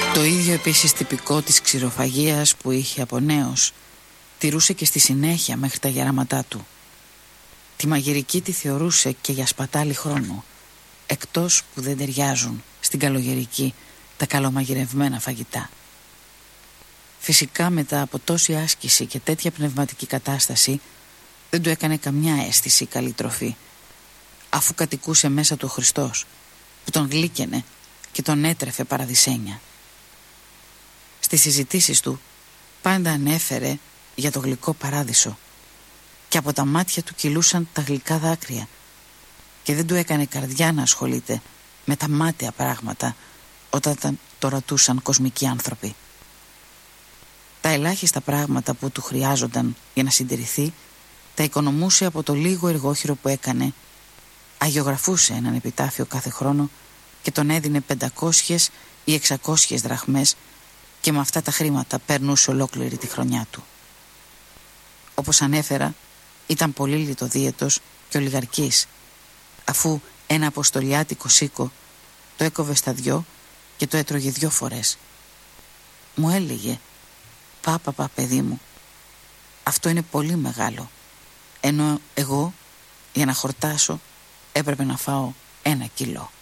Το ίδιο επίσης τυπικό της ξηροφαγίας που είχε από νέος τηρούσε και στη συνέχεια μέχρι τα γεράματά του. Τη μαγειρική τη θεωρούσε και για σπατάλη χρόνου, εκτός που δεν ταιριάζουν στην καλογερική τα καλομαγειρευμένα φαγητά. Φυσικά μετά από τόση άσκηση και τέτοια πνευματική κατάσταση δεν του έκανε καμιά αίσθηση καλή τροφή, αφού κατοικούσε μέσα του ο Χριστός που τον γλύκαινε και τον έτρεφε παραδεισένια. Στις συζητήσεις του πάντα ανέφερε για το γλυκό παράδεισο και από τα μάτια του κυλούσαν τα γλυκά δάκρυα και δεν του έκανε καρδιά να ασχολείται με τα μάταια πράγματα όταν το ρωτούσαν κοσμικοί άνθρωποι. Τα ελάχιστα πράγματα που του χρειάζονταν για να συντηρηθεί τα οικονομούσε από το λίγο εργόχειρο που έκανε. Αγιογραφούσε έναν επιτάφιο κάθε χρόνο και τον έδινε 500 ή 600 δραχμές και με αυτά τα χρήματα περνούσε ολόκληρη τη χρονιά του. Όπως ανέφερα, ήταν πολύ λιτοδίαιτος και ολιγαρκής, αφού ένα αποστολιάτικο σίκο το έκοβε στα 2 και το έτρωγε 2 φορές. Μου έλεγε «Πάπα, παιδί μου, αυτό είναι πολύ μεγάλο», ενώ εγώ για να χορτάσω έπρεπε να φάω 1 κιλό.